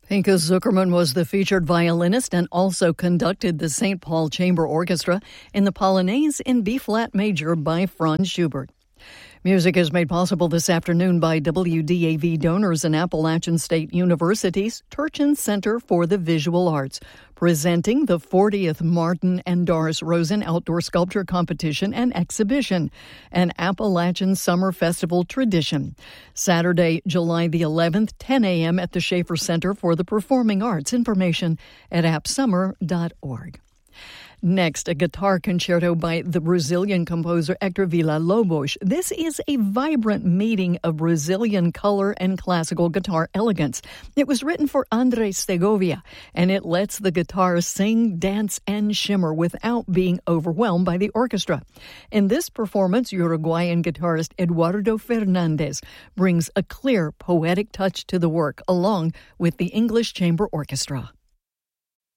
Pinka Zuckerman was the featured violinist and also conducted the St. Paul Chamber Orchestra in the Polonaise in B-flat major by Franz Schubert. Music is made possible this afternoon by WDAV donors and Appalachian State University's Turchin Center for the Visual Arts, presenting the 40th Martin and Doris Rosen Outdoor Sculpture Competition and Exhibition, an Appalachian Summer Festival tradition. Saturday, July the 11th, 10 a.m. at the Schaefer Center for the Performing Arts. Information at appsummer.org. Next, a guitar concerto by the Brazilian composer Hector Villa-Lobos. This is a vibrant meeting of Brazilian color and classical guitar elegance. It was written for André Segovia, and it lets the guitar sing, dance, and shimmer without being overwhelmed by the orchestra. In this performance, Uruguayan guitarist Eduardo Fernandez brings a clear, poetic touch to the work, along with the English Chamber Orchestra.